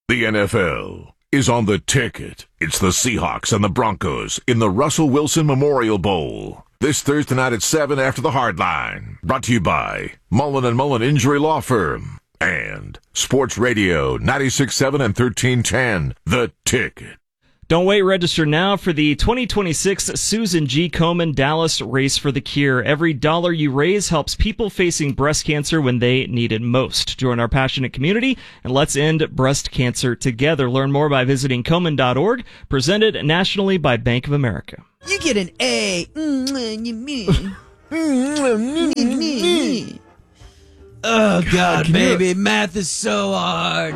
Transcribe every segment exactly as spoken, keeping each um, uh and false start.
The N F L is on the ticket. It's the Seahawks and the Broncos in the Russell Wilson Memorial Bowl. This Thursday night at seven after the Hardline. Brought to you by Mullen and Mullen Injury Law Firm and Sports Radio ninety-six point seven and thirteen ten. The Ticket. Don't wait, register now for the twenty twenty-six Susan G. Komen Dallas Race for the Cure. Every dollar you raise helps people facing breast cancer when they need it most. Join our passionate community and let's end breast cancer together. Learn more by visiting komen dot org, presented nationally by Bank of America. You get an A. Oh, God, baby, math is so hard.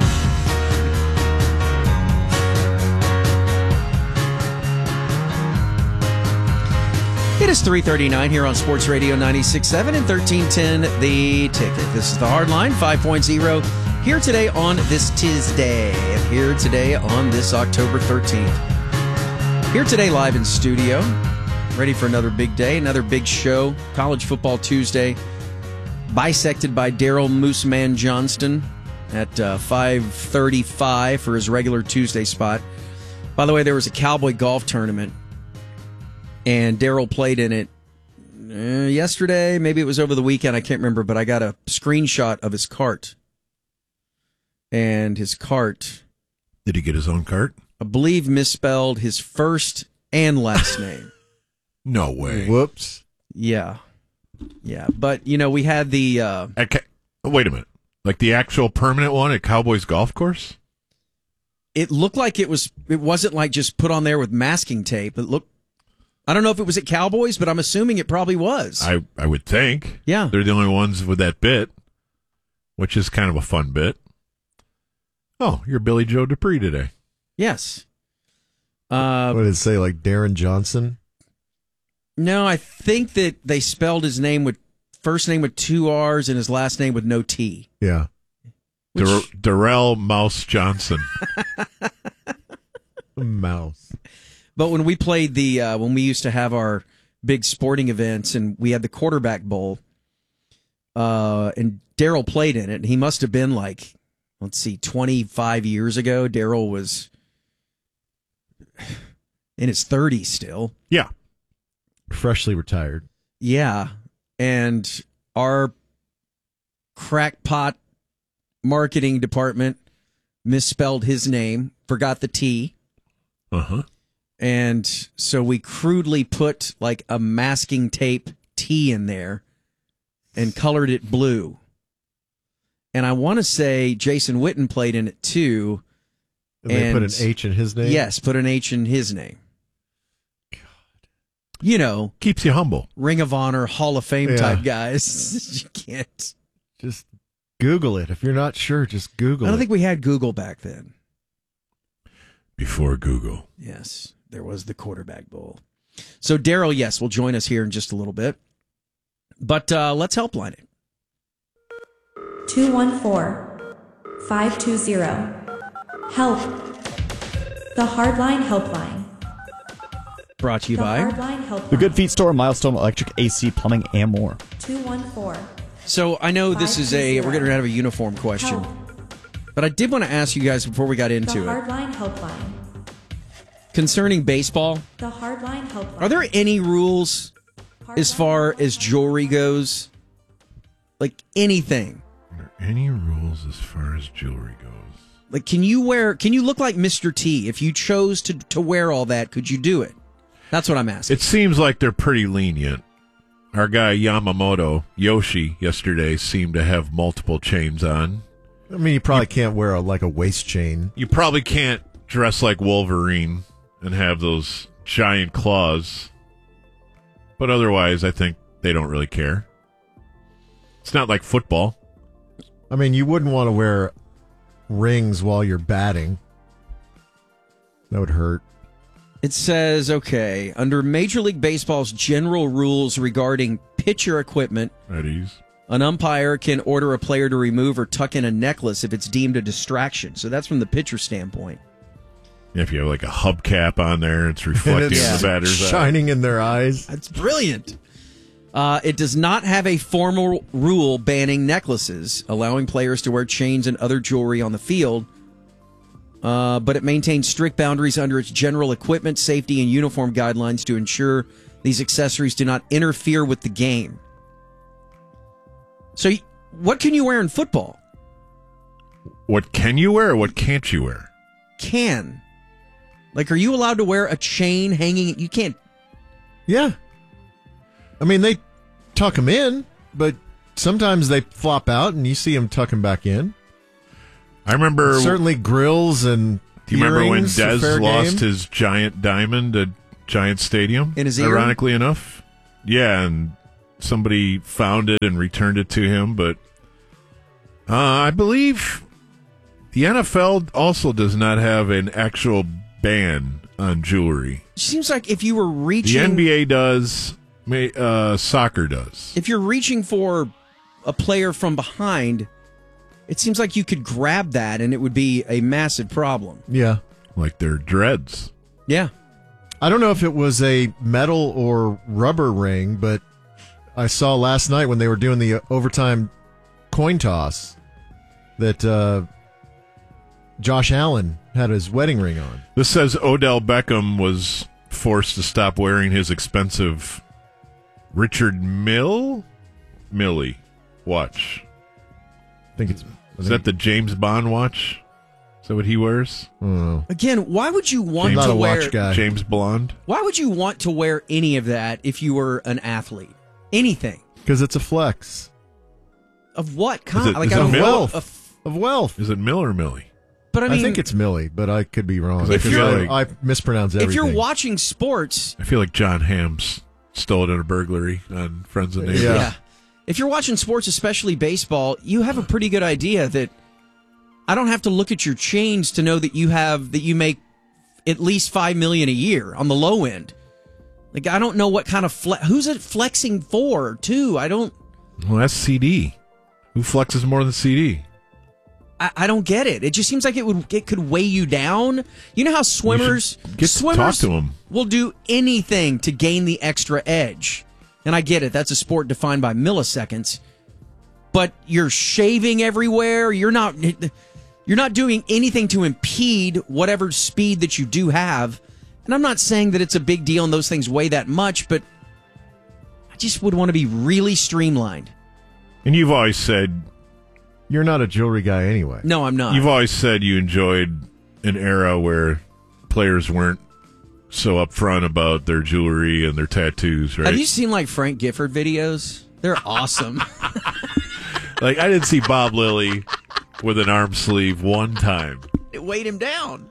It is three thirty-nine here on Sports Radio ninety-six point seven and thirteen ten, The Ticket. This is the Hardline five point oh. Here today on this Tuesday. And here today on this October thirteenth. Here today live in studio. Ready for another big day, another big show. College Football Tuesday. Bisected by Daryl Mooseman Johnston at uh, five thirty-five for his regular Tuesday spot. By the way, there was a Cowboy golf tournament. And Daryl played in it uh, yesterday. Maybe it was over the weekend. I can't remember, but I got a screenshot of his cart. And his cart... Did he get his own cart? I believe misspelled his first and last name. No way. Whoops. Yeah. Yeah. But, you know, we had the... Uh, okay. Wait a minute. Like the actual permanent one at Cowboys Golf Course? It looked like it was... It wasn't like just put on there with masking tape. It looked... I don't know if it was at Cowboys, but I'm assuming it probably was. I, I would think. Yeah. They're the only ones with that bit, which is kind of a fun bit. Oh, you're Billy Joe Dupree today. Yes. Uh, what did it say, like Darren Johnson? No, I think that they spelled his name with first name with two R's and his last name with no T. Yeah. Which... Dar- Darrell Mouse Johnson. Mouse. But when we played the, uh, when we used to have our big sporting events and we had the quarterback bowl, uh, and Daryl played in it, and he must have been like, let's see, twenty-five years ago. Daryl was in his thirties still. Yeah. Freshly retired. Yeah. And our crackpot marketing department misspelled his name, forgot the T. Uh-huh. And so we crudely put like a masking tape T in there and colored it blue. And I want to say Jason Witten played in it too. And they put an H in his name? Yes, put an H in his name. God. You know. Keeps you humble. Ring of Honor, Hall of Fame Yeah. type guys. You can't. Just Google it. If you're not sure, just Google it. I don't think we had Google back then. Before Google. Yes. There was the quarterback bowl. So Daryl, yes, will join us here in just a little bit. But uh, let's helpline it. two one four, five two zero. Help. The Hardline Helpline. Brought to you The by Hardline Helpline. The Good Feet Store, Milestone Electric, A C, Plumbing, and more. two one four. So I know this is a, we're going to have a uniform question. Help. But I did want to ask you guys before we got The into it. Hardline Helpline. Concerning baseball, The Hardline Helpline. are there any rules as far as jewelry goes? Like anything? Are there any rules as far as jewelry goes? Like, can you wear, can you look like Mister T? If you chose to, to wear all that, could you do it? That's what I'm asking. It seems like they're pretty lenient. Our guy Yamamoto, Yoshi, yesterday seemed to have multiple chains on. I mean, you probably can't wear a, like a waist chain. You probably can't dress like Wolverine and have those giant claws. But otherwise, I think they don't really care. It's not like football. I mean, you wouldn't want to wear rings while you're batting. That would hurt. It says, okay, under Major League Baseball's general rules regarding pitcher equipment, At ease. an umpire can order a player to remove or tuck in a necklace if it's deemed a distraction. So that's from the pitcher standpoint. If you have like a hubcap on there, it's reflecting And it's in the batter's eye. shining in their eyes. That's brilliant. Uh, it does not have a formal rule banning necklaces, allowing players to wear chains and other jewelry on the field. uh, but it maintains strict boundaries under its general equipment, safety, and uniform guidelines to ensure these accessories do not interfere with the game. So, what can you wear in football? What can you wear or what can't you wear? Can. Like, are you allowed to wear a chain hanging? You can't. Yeah. I mean, they tuck them in, but sometimes they flop out and you see them tuck them back in. I remember. Certainly grills and Do you remember when earrings, a Dez fair lost game. his giant diamond at Giant Stadium? In his ear? Ironically enough. Yeah, and somebody found it and returned it to him, but uh, I believe the N F L also does not have an actual ban on jewelry. Seems like if you were reaching. The N B A does, may- uh, soccer does. If you're reaching for a player from behind, it seems like you could grab that and it would be a massive problem. Yeah. Like their dreads. Yeah. I don't know if it was a metal or rubber ring, but I saw last night when they were doing the overtime coin toss that uh, Josh Allen had his wedding ring on. This says Odell Beckham was forced to stop wearing his expensive Richard Mill Millie watch. I think it's. I Is think, that the James Bond watch? Is that what he wears? I don't know. Again, why would you want I'm not to a wear watch guy. James Blonde? Why would you want to wear any of that if you were an athlete? Anything. Because it's a flex Of what kind? Is it- like is it I don't Mill? know. wealth. Of- of wealth. Is it Mill or Millie? but I I, mean, think it's Millie, but I could be wrong. 'Cause I If Because you're- I, I mispronounce everything. if you're watching sports, I feel like John Hams stole it in a burglary on Friends and Neighbors. Yeah. yeah. If you're watching sports, especially baseball, you have a pretty good idea that I don't have to look at your chains to know that you have that you make at least five million a year on the low end. Like I don't know what kind of fle- who's it flexing for too. I don't. Well, that's C D. Who flexes more than C D? I, I don't get it. It just seems like it would it could weigh you down. You know how swimmers You should get to swimmers talk to 'em. will do anything to gain the extra edge. And I get it. That's a sport defined by milliseconds. But you're shaving everywhere. You're not you're not doing anything to impede whatever speed that you do have. And I'm not saying that it's a big deal and those things weigh that much, but I just would want to be really streamlined. And you've always said You're not a jewelry guy anyway. No, I'm not. you've always said you enjoyed an era where players weren't so upfront about their jewelry and their tattoos, right? Have you seen like Frank Gifford videos? They're awesome. Like I didn't see Bob Lilly with an arm sleeve one time. It weighed him down.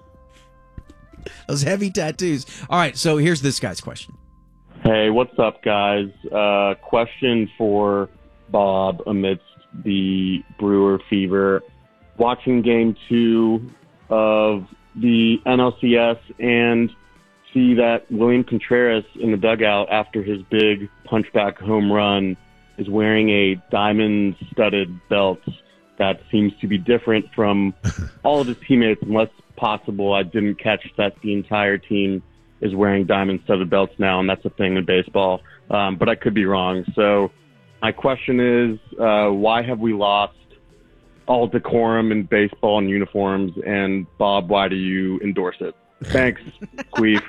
Those heavy tattoos. All right, so here's this guy's question. Hey, what's up, guys? Uh, question for Bob amidst the Brewer fever. Watching game two of the N L C S and see that William Contreras in the dugout after his big punchback home run is wearing a diamond-studded belt that seems to be different from all of his teammates, unless possible. I didn't catch that the entire team is wearing diamond-studded belts now, and that's a thing in baseball. Um, but I could be wrong. So my question is, uh, why have we lost all decorum in baseball and uniforms? And Bob, why do you endorse it? Thanks, Queef.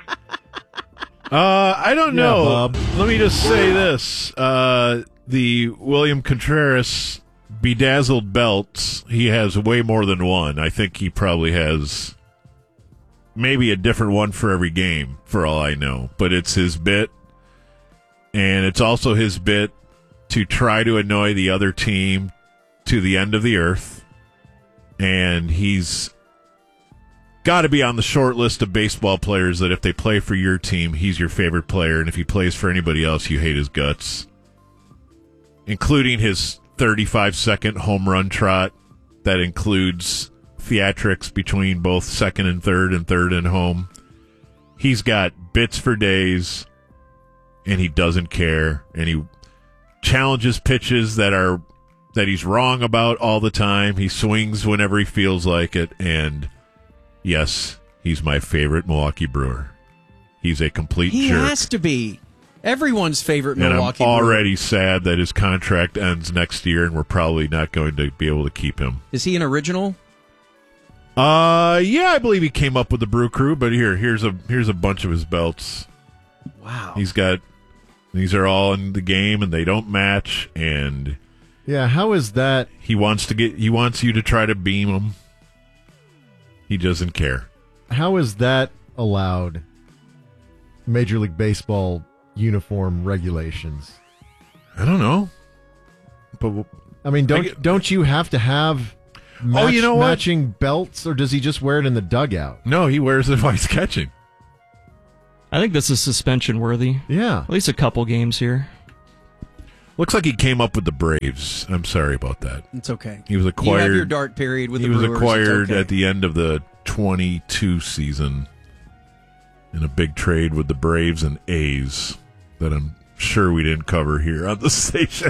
Uh, I don't Yeah, know. Bob. Let me just say this. Uh, the William Contreras bedazzled belts, he has way more than one. I think he probably has maybe a different one for every game, for all I know. But it's his bit, and it's also his bit to try to annoy the other team to the end of the earth. And he's got to be on the short list of baseball players that if they play for your team, he's your favorite player, and if he plays for anybody else, you hate his guts. Including his thirty-five second home run trot that includes theatrics between both second and third and third and home. He's got bits for days, and he doesn't care, and he challenges pitches that are that he's wrong about all the time. He swings whenever he feels like it, and yes, he's my favorite Milwaukee Brewer. He's a complete He jerk. has to be. Everyone's favorite And Milwaukee I'm Brewer. already sad that his contract ends next year, and we're probably not going to be able to keep him. Is he an original? Uh, yeah, I believe he came up with the Brew Crew, but here, here's a here's a bunch of his belts. Wow. He's got, these are all in the game, and they don't match, and Yeah, how is that? he wants to get, he wants you to try to beam him. He doesn't care. How is that allowed? Major League Baseball uniform regulations. I don't know, but I mean, don't I get- don't you have to have match, Oh, you know what? matching belts, or does he just wear it in the dugout? no, he wears it while he's catching. I think this is suspension worthy. Yeah. At least a couple games here. Looks like he came up with the Braves. I'm sorry about that. It's okay. He was You acquired. have your dart period with he the was Brewers. acquired It's okay. at the end of the twenty-two season in a big trade with the Braves and A's that I'm sure we didn't cover here on the station.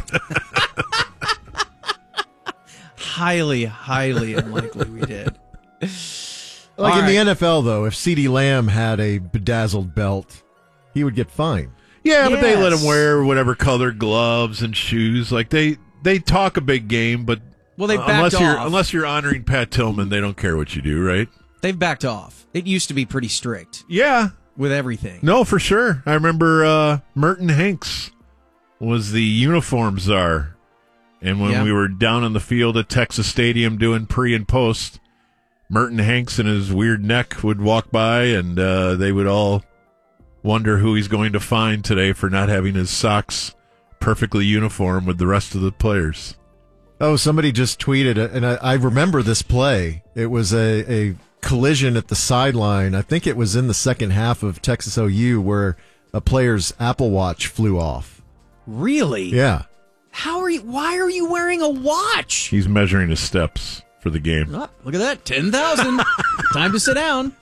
Highly, highly unlikely we did. Like All in the right. N F L, though, if CeeDee Lamb had a bedazzled belt, he would get fined. Yeah, but they let Yes. him wear whatever color gloves and shoes. Like they they talk a big game, but Well, they uh, backed unless you're off. unless you're honoring Pat Tillman, they don't care what you do, right? They've backed off. It used to be pretty strict Yeah, with everything. no, for sure. I remember uh, Merton Hanks was the uniform czar, and when Yeah. we were down on the field at Texas Stadium doing pre and post, Merton Hanks and his weird neck would walk by, and uh, they would all wonder who he's going to find today for not having his socks perfectly uniform with the rest of the players. Oh, somebody just tweeted, it, and I, I remember this play. It was a, a collision at the sideline. I think it was in the second half of Texas O U where a player's Apple Watch flew off. Really? Yeah. How are you? Why are you wearing a watch? He's measuring his steps for the game. Oh, look at that, ten thousand. Time to sit down.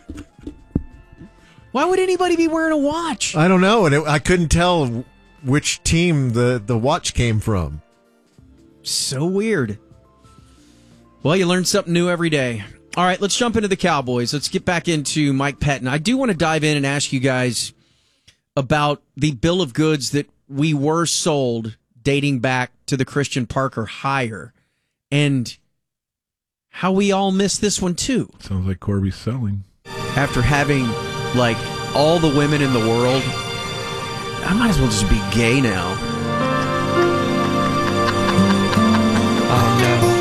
Why would anybody be wearing a watch? I don't know, and it, I couldn't tell which team the, the watch came from. So weird. Well, you learn something new every day. All right, let's jump into the Cowboys. Let's get back into Mike Pettin. I do want to dive in and ask you guys about the bill of goods that we were sold dating back to the Christian Parker hire and how we all missed this one too. Sounds like Corby's selling. After having like all the women in the world, I might as well just be gay now. Oh, no.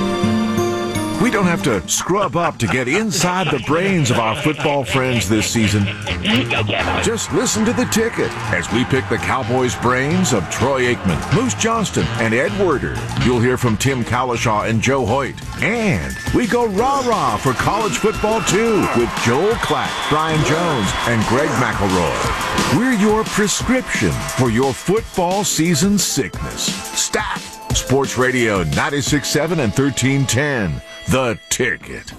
We don't have to scrub up to get inside the brains of our football friends this season. Just listen to the ticket as we pick the Cowboys' brains of Troy Aikman, Moose Johnston, and Ed Werder. You'll hear from Tim Cowlishaw and Joe Hoyt. And we go rah-rah for college football, too, with Joel Klatt, Brian Jones, and Greg McElroy. We're your prescription for your football season sickness. Stat! Sports Radio ninety-six point seven and thirteen ten. The Ticket.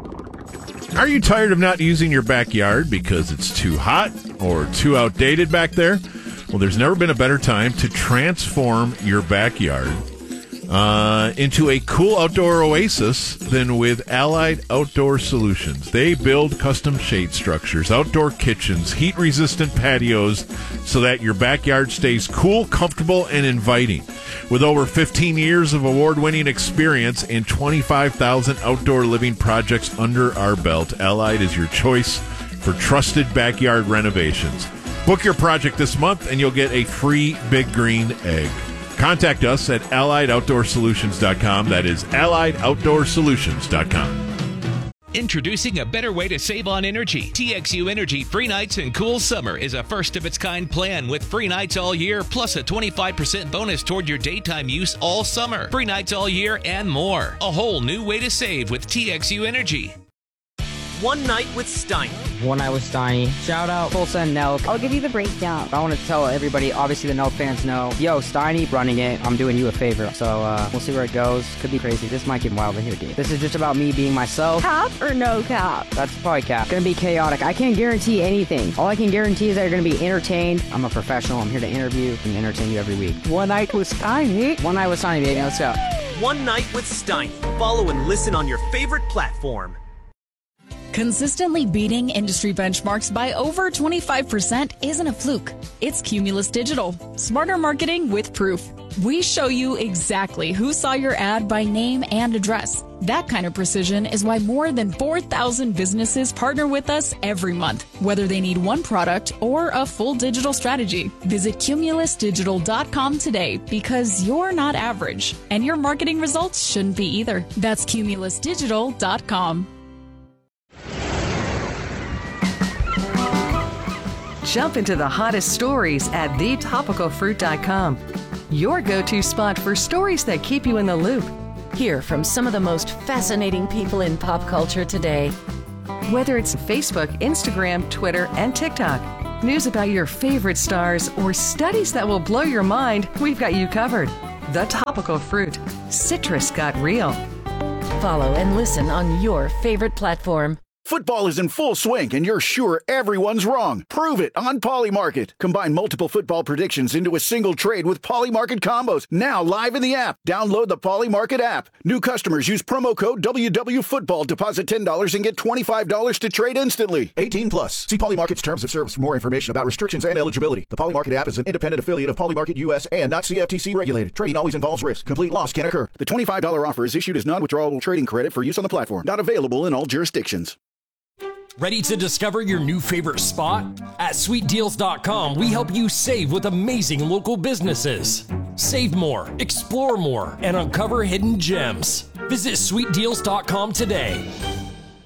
Are you tired of not using your backyard because it's too hot or too outdated back there? Well, there's never been a better time to transform your backyard uh, into a cool outdoor oasis than with Allied Outdoor Solutions. They build custom shade structures, outdoor kitchens, heat-resistant patios so that your backyard stays cool, comfortable, and inviting. With over fifteen years of award-winning experience and twenty-five thousand outdoor living projects under our belt, Allied is your choice for trusted backyard renovations. Book your project this month and you'll get a free Big Green Egg. Contact us at allied outdoor solutions dot com. That is allied outdoor solutions dot com. Introducing a better way to save on energy. T X U Energy Free Nights and Cool Summer is a first-of-its-kind plan with free nights all year, plus a twenty-five percent bonus toward your daytime use all summer. Free nights all year and more. A whole new way to save with T X U Energy. One Night with Steiny. One Night with Steiny. Shout out Tulsa and Nelk. I'll give you the breakdown. I want to tell everybody, obviously the Nelk fans know, yo, Steiny running it. I'm doing you a favor. So uh, we'll see where it goes. Could be crazy. This might get wild in here, dude. This is just about me being myself. Cap or no cap? That's probably cap. Gonna be chaotic. I can't guarantee anything. All I can guarantee is that you're gonna be entertained. I'm a professional. I'm here to interview and entertain you every week. One Night with Steiny. One Night with Steiny, baby. Let's go. One Night with Steiny. Follow and listen on your favorite platform. Consistently beating industry benchmarks by over twenty-five percent isn't a fluke. It's Cumulus Digital. Smarter marketing with proof. We show you exactly who saw your ad by name and address. That kind of precision is why more than four thousand businesses partner with us every month, whether they need one product or a full digital strategy. Visit cumulus digital dot com today because you're not average, and your marketing results shouldn't be either. That's cumulus digital dot com. Jump into the hottest stories at the topical fruit dot com. Your go-to spot for stories that keep you in the loop. Hear from some of the most fascinating people in pop culture today. Whether it's Facebook, Instagram, Twitter, and TikTok, news about your favorite stars, or studies that will blow your mind, we've got you covered. The Topical Fruit. Citrus got real. Follow and listen on your favorite platform. Football is in full swing, and you're sure everyone's wrong. Prove it on Polymarket. Combine multiple football predictions into a single trade with Polymarket combos. Now live in the app. Download the Polymarket app. New customers use promo code W W Football. Deposit ten dollars and get twenty-five dollars to trade instantly. eighteen plus. See Polymarket's terms of service for more information about restrictions and eligibility. The Polymarket app is an independent affiliate of Polymarket U S and not C F T C regulated. Trading always involves risk. Complete loss can occur. The twenty-five dollars offer is issued as non-withdrawable trading credit for use on the platform. Not available in all jurisdictions. Ready to discover your new favorite spot? At sweet deals dot com, we help you save with amazing local businesses. Save more, explore more, and uncover hidden gems. Visit sweet deals dot com today.